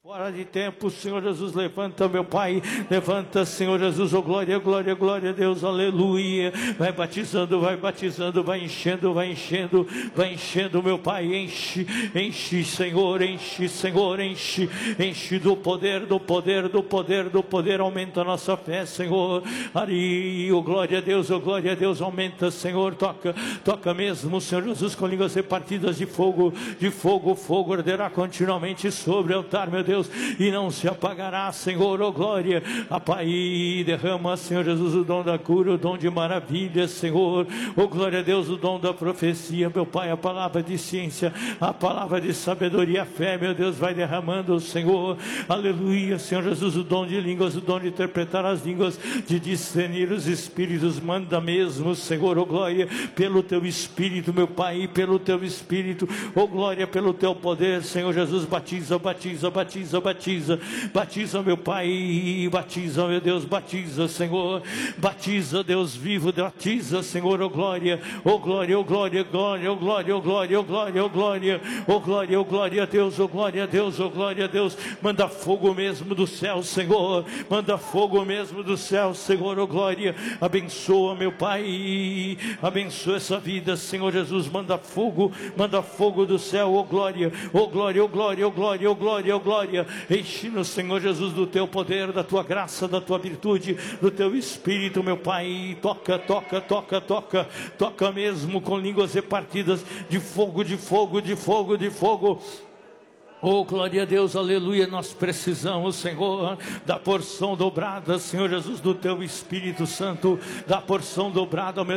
Fora de tempo, Senhor Jesus, levanta, meu Pai, levanta, Senhor Jesus, oh glória, glória, glória a Deus, aleluia. Vai batizando, vai enchendo, vai enchendo, meu Pai, enche, enche, Senhor, enche, Senhor, enche, enche do poder, do poder, do poder, do poder, aumenta a nossa fé, Senhor. Ari, oh glória a Deus, aumenta, Senhor, toca, toca mesmo, Senhor Jesus, com línguas repartidas de fogo, fogo arderá continuamente sobre o altar, meu Deus, e não se apagará, Senhor, oh glória. A Pai, derrama, Senhor Jesus, o dom da cura, o dom de maravilha, Senhor, oh glória a Deus, o dom da profecia, meu Pai, a palavra de ciência, a palavra de sabedoria, a fé, meu Deus, vai derramando, Senhor, aleluia, Senhor Jesus, o dom de línguas, o dom de interpretar as línguas, de discernir os espíritos, manda mesmo, Senhor, oh glória, pelo teu Espírito, meu Pai, pelo teu Espírito, oh glória, pelo teu poder, Senhor Jesus, batiza, batiza, batiza, batiza, batiza, meu Pai, batiza, meu Deus, batiza, Senhor, batiza, Deus vivo, batiza, Senhor, oh glória, oh glória, oh glória, glória, oh glória, oh glória, oh glória, oh glória, oh glória, oh glória a Deus, oh glória a Deus, oh glória a Deus, manda fogo mesmo do céu, Senhor, manda fogo mesmo do céu, Senhor, oh glória, abençoa, meu Pai, abençoa essa vida, Senhor Jesus, manda fogo do céu, oh glória, oh glória, oh glória, oh glória, oh glória, oh glória, enche-nos, Senhor Jesus, do teu poder, da tua graça, da tua virtude, do teu Espírito, meu Pai, toca, toca, toca, toca, toca mesmo com línguas repartidas de fogo, de fogo, de fogo, de fogo. Oh, glória a Deus, aleluia, nós precisamos, Senhor, da porção dobrada, Senhor Jesus, do teu Espírito Santo, da porção dobrada, meu